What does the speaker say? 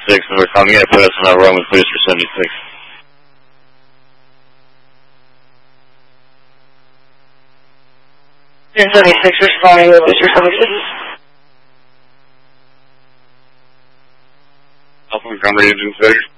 76, Northcom. You gotta put us on our Roman clears for 76. Pier 76, responding with Mr. 76. Alpha, come ready to